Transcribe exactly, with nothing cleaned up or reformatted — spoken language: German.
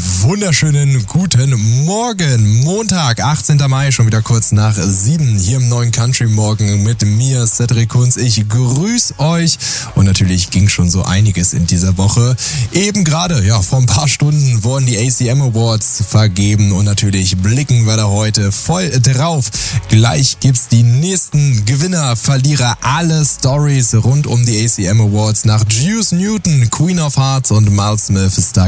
wunderschönen guten Morgen. Montag, achtzehnter Mai, schon wieder kurz nach sieben hier im neuen Country Morgen mit mir, Cedric Kunz. Ich grüße euch und natürlich ging schon so einiges in dieser Woche. Eben gerade, ja, vor ein paar Stunden wurden die A C M Awards vergeben und natürlich blicken wir da heute voll drauf. Gleich gibt's die nächsten Gewinner, Verlierer, alle Stories rund um die A C M Awards nach Juice Newton, Queen of Hearts und Miles Smith ist da